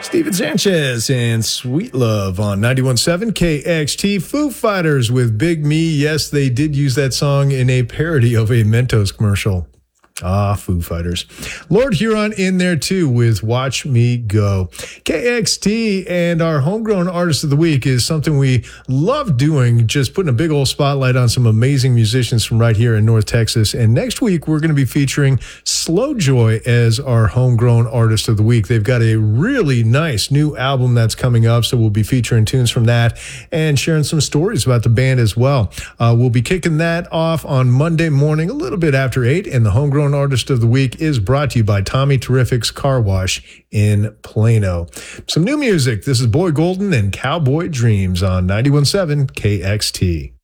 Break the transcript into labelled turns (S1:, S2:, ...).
S1: Steven Sanchez and Sweet Love on 91.7 KXT. Foo Fighters with Big Me. Yes, they did use that song in a parody of a Mentos commercial. Foo Fighters. Lord Huron in there too with Watch Me Go. KXT and our Homegrown Artist of the Week is something we love doing, just putting a big old spotlight on some amazing musicians from right here in North Texas. And next week, we're going to be featuring Slow Joy as our Homegrown Artist of the Week. They've got a really nice new album that's coming up, so we'll be featuring tunes from that and sharing some stories about the band as well. We'll be kicking that off on Monday morning, a little bit after 8, and the Homegrown Artist of the Week is brought to you by Tommy Terrific's Car Wash in Plano. Some new music. This is Boy Golden and Cowboy Dreams on 91.7 KXT.